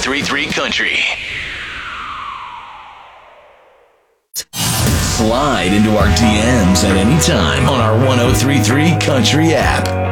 1033 Country. Slide into our DMs at any time on our 1033 Country app.